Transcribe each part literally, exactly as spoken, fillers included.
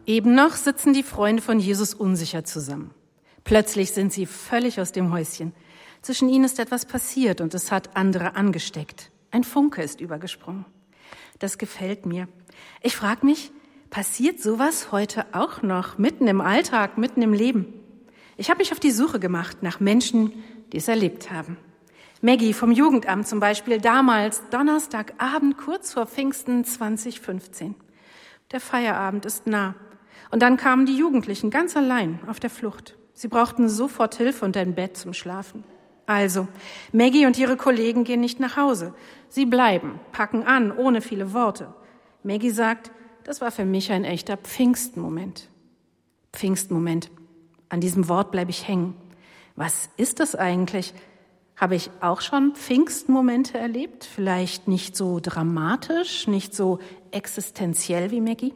Eben noch sitzen die Freunde von Jesus unsicher zusammen. Plötzlich sind sie völlig aus dem Häuschen. Zwischen ihnen ist etwas passiert und es hat andere angesteckt. Ein Funke ist übergesprungen. Das gefällt mir. Ich frage mich, passiert sowas heute auch noch, mitten im Alltag, mitten im Leben? Ich habe mich auf die Suche gemacht nach Menschen, die es erlebt haben. Maggie vom Jugendamt zum Beispiel, damals Donnerstagabend kurz vor Pfingsten zwanzig fünfzehn. Der Feierabend ist nah. Und dann kamen die Jugendlichen ganz allein auf der Flucht. Sie brauchten sofort Hilfe und ein Bett zum Schlafen. Also, Maggie und ihre Kollegen gehen nicht nach Hause. Sie bleiben, packen an, ohne viele Worte. Maggie sagt, das war für mich ein echter Pfingstmoment. Pfingstmoment. An diesem Wort bleibe ich hängen. Was ist das eigentlich? Habe ich auch schon Pfingstmomente erlebt? Vielleicht nicht so dramatisch, nicht so existenziell wie Maggie?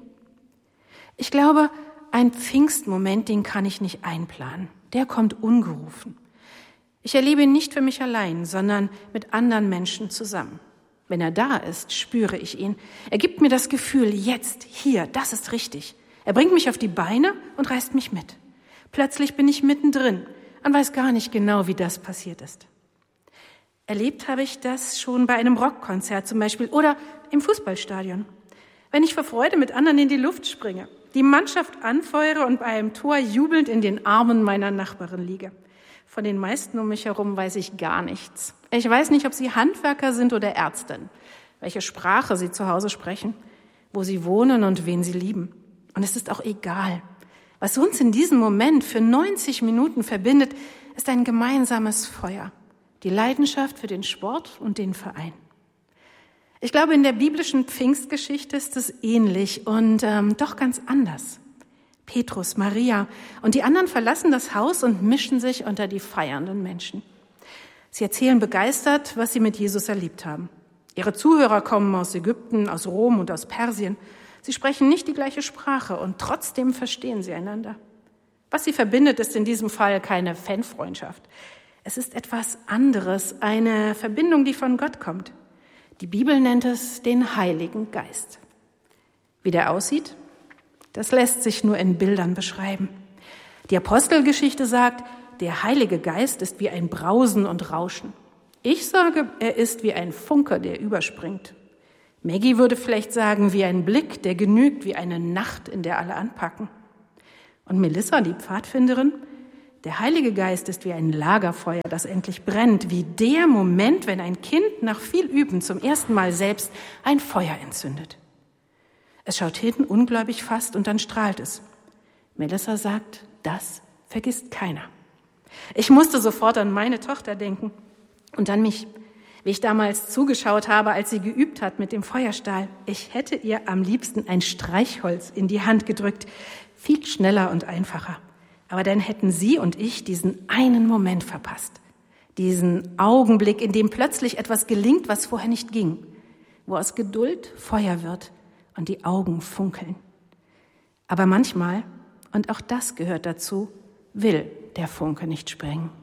Ich glaube, ein Pfingstmoment, den kann ich nicht einplanen. Der kommt ungerufen. Ich erlebe ihn nicht für mich allein, sondern mit anderen Menschen zusammen. Wenn er da ist, spüre ich ihn. Er gibt mir das Gefühl, jetzt, hier, das ist richtig. Er bringt mich auf die Beine und reißt mich mit. Plötzlich bin ich mittendrin und weiß gar nicht genau, wie das passiert ist. Erlebt habe ich das schon bei einem Rockkonzert zum Beispiel oder im Fußballstadion. Wenn ich vor Freude mit anderen in die Luft springe, die Mannschaft anfeuere und bei einem Tor jubelnd in den Armen meiner Nachbarin liege. Von den meisten um mich herum weiß ich gar nichts. Ich weiß nicht, ob sie Handwerker sind oder Ärztin, welche Sprache sie zu Hause sprechen, wo sie wohnen und wen sie lieben. Und es ist auch egal. Was uns in diesem Moment für neunzig Minuten verbindet, ist ein gemeinsames Feuer. Die Leidenschaft für den Sport und den Verein. Ich glaube, in der biblischen Pfingstgeschichte ist es ähnlich und ähm, doch ganz anders. Petrus, Maria und die anderen verlassen das Haus und mischen sich unter die feiernden Menschen. Sie erzählen begeistert, was sie mit Jesus erlebt haben. Ihre Zuhörer kommen aus Ägypten, aus Rom und aus Persien. Sie sprechen nicht die gleiche Sprache und trotzdem verstehen sie einander. Was sie verbindet, ist in diesem Fall keine Fanfreundschaft. Es ist etwas anderes, eine Verbindung, die von Gott kommt. Die Bibel nennt es den Heiligen Geist. Wie der aussieht, das lässt sich nur in Bildern beschreiben. Die Apostelgeschichte sagt, der Heilige Geist ist wie ein Brausen und Rauschen. Ich sage, er ist wie ein Funke, der überspringt. Maggie würde vielleicht sagen, wie ein Blick, der genügt, wie eine Nacht, in der alle anpacken. Und Melissa, die Pfadfinderin, der Heilige Geist ist wie ein Lagerfeuer, das endlich brennt, wie der Moment, wenn ein Kind nach viel Üben zum ersten Mal selbst ein Feuer entzündet. Es schaut hin, ungläubig fast, und dann strahlt es. Melissa sagt, das vergisst keiner. Ich musste sofort an meine Tochter denken und an mich, wie ich damals zugeschaut habe, als sie geübt hat mit dem Feuerstahl. Ich hätte ihr am liebsten ein Streichholz in die Hand gedrückt, viel schneller und einfacher. Aber dann hätten sie und ich diesen einen Moment verpasst, diesen Augenblick, in dem plötzlich etwas gelingt, was vorher nicht ging, wo aus Geduld Feuer wird und die Augen funkeln. Aber manchmal, und auch das gehört dazu, will der Funke nicht springen.